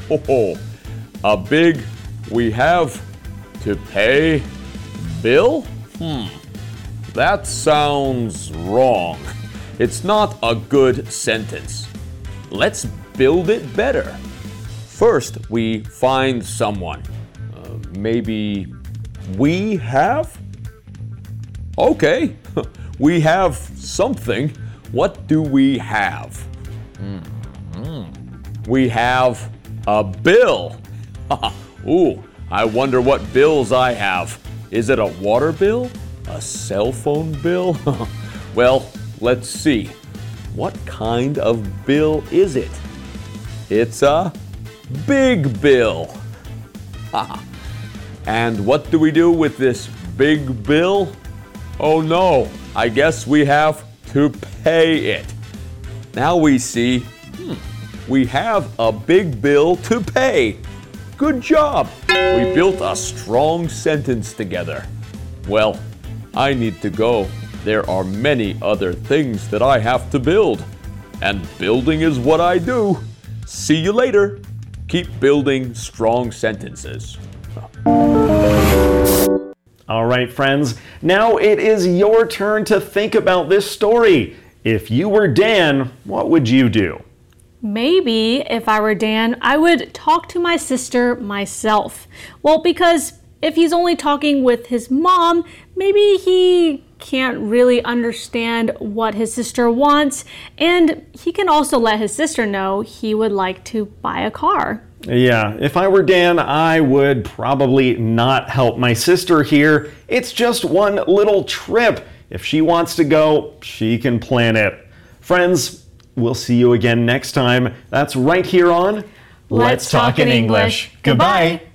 Oh, a big we have to pay bill? That sounds wrong. It's not a good sentence. Let's build it better. First, we find someone. Maybe we have? Okay, we have something. What do we have? We have a bill. Ooh, I wonder what bills I have. Is it a water bill? A cell phone bill? Well, let's see. What kind of bill is it? It's a big bill. And what do we do with this big bill? Oh no, I guess we have to pay it. Now we see, we have a big bill to pay. Good job. We built a strong sentence together. Well, I need to go. There are many other things that I have to build. And building is what I do. See you later. Keep building strong sentences. All right, friends. Now it is your turn to think about this story. If you were Dan, what would you do? Maybe if I were Dan, I would talk to my sister myself. Well, because if he's only talking with his mom, maybe he can't really understand what his sister wants, and he can also let his sister know he would like to buy a car. Yeah, if I were Dan, I would probably not help my sister here. It's just one little trip. If she wants to go, she can plan it. Friends, we'll see you again next time. That's right here on Let's Talk in English. Goodbye.